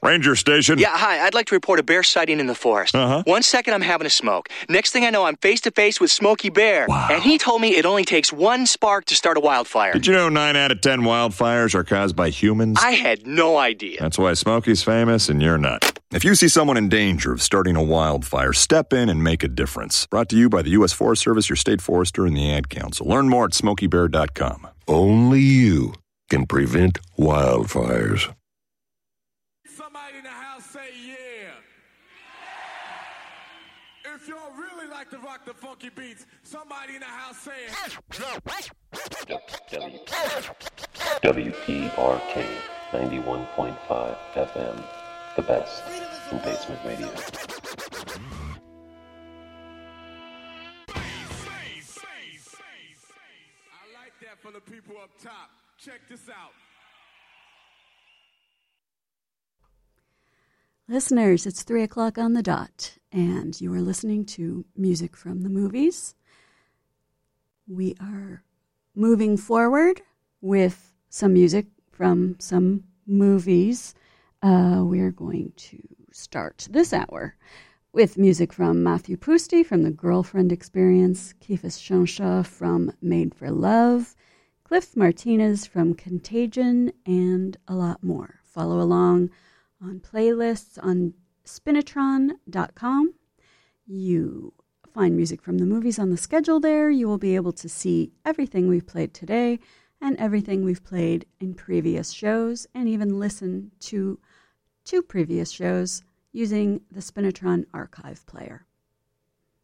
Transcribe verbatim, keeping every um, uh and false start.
Ranger station. Yeah, hi. I'd like to report a bear sighting in the forest. Uh-huh. One second I'm having a smoke. Next thing I know, I'm face-to-face with Smokey Bear. Wow. And he told me it only takes one spark to start a wildfire. Did you know nine out of ten wildfires are caused by humans? I had no idea. That's why Smokey's famous and you're not. If you see someone in danger of starting a wildfire, step in and make a difference. Brought to you by the U S Forest Service, your state forester, and the Ad Council. Learn more at smokey bear dot com. Only you can prevent wildfires. Somebody in the house say yeah. If y'all really like to rock the funky beats, somebody in the house say W P R K ninety-one point five F M, the best in basement radio. I like that for the people up top. Check this out. Listeners, it's three o'clock on the dot, and you are listening to Music from the Movies. We are moving forward with some music from some movies. Uh, we're going to start this hour with music from Matthew Pusty from The Girlfriend Experience, Kefis Shonsha from Made for Love, Cliff Martinez from Contagion, and a lot more. Follow along on playlists on spinatron dot com. You find music from the movies on the schedule there. You will be able to see everything we've played today and everything we've played in previous shows, and even listen to two previous shows using the Spinatron archive player.